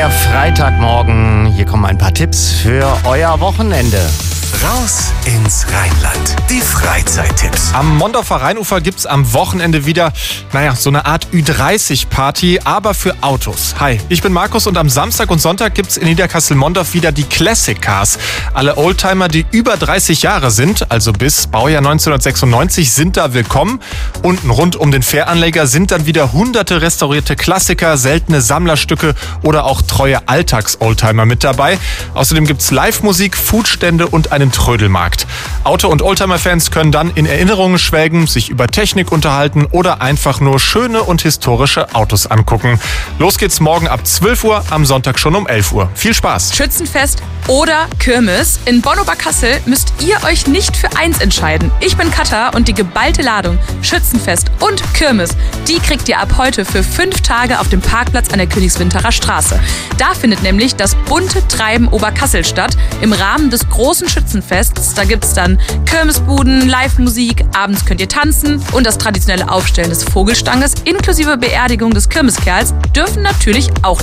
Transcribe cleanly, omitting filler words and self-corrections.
Der Freitagmorgen. Hier kommen ein paar Tipps für euer Wochenende. Raus ins Rheinland. Die Freizeittipps. Am Mondorfer Rheinufer gibt's am Wochenende wieder, so eine Art Ü30-Party, aber für Autos. Hi, ich bin Markus und am Samstag und Sonntag gibt's in Niederkassel-Mondorf wieder die Classic Cars. Alle Oldtimer, die über 30 Jahre sind, also bis Baujahr 1996, sind da willkommen. Unten rund um den Fähranleger sind dann wieder hunderte restaurierte Klassiker, seltene Sammlerstücke oder auch treue Alltags-Oldtimer mit dabei. Außerdem gibt's Live-Musik, Foodstände und einen Trödelmarkt. Auto- und Oldtimer-Fans können dann in Erinnerungen schwelgen, sich über Technik unterhalten oder einfach nur schöne und historische Autos angucken. Los geht's morgen ab 12 Uhr, am Sonntag schon um 11 Uhr. Viel Spaß! Schützenfest oder Kirmes. In Bonn-Oberkassel müsst ihr euch nicht für eins entscheiden. Ich bin Katha und die geballte Ladung Schützenfest und Kirmes, die kriegt ihr ab heute für 5 Tage auf dem Parkplatz an der Königswinterer Straße. Da findet nämlich das bunte Treiben Oberkassel statt im Rahmen des großen Schützenfests. Da gibt's dann Kirmesbuden, Live-Musik, abends könnt ihr tanzen und das traditionelle Aufstellen des Vogelstanges inklusive Beerdigung des Kirmeskerls dürfen natürlich auch